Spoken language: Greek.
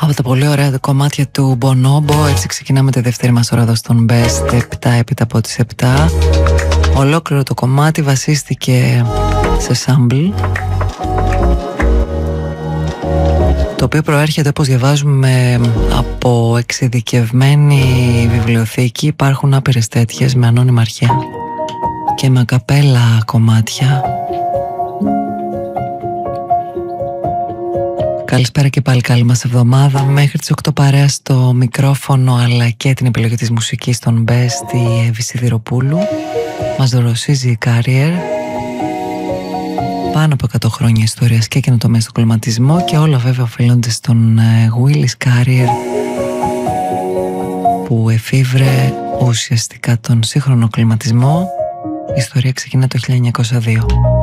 Από τα πολύ ωραία κομμάτια του Bonobo. Έτσι ξεκινάμε τη δεύτερη μας ώρα εδώ στον Best 7 έπειτα από τις 7. Ολόκληρο το κομμάτι βασίστηκε σε sample, το οποίο προέρχεται, όπως διαβάζουμε, από εξειδικευμένη βιβλιοθήκη. Υπάρχουν άπειρες τέτοιες με ανώνυμα αρχαία και με ακαπέλα κομμάτια. Καλησπέρα και πάλι, καλή μας εβδομάδα. Μέχρι τις 8 παρέα στο μικρόφωνο αλλά και την επιλογή της μουσικής στον Best, η Εύη Σιδηροπούλου. Μας δωροσίζει η Carrier. Πάνω από 100 χρόνια ιστορίας και καινοτομία στον κλιματισμό, και όλα βέβαια οφείλονται στον Willis Carrier, που εφήβρε ουσιαστικά τον σύγχρονο κλιματισμό. Η ιστορία ξεκινά το 1902.